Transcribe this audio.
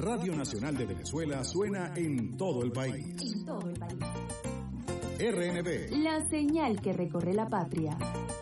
Radio Nacional de Venezuela suena en todo el país. En todo el país. RNB. La señal que recorre la patria.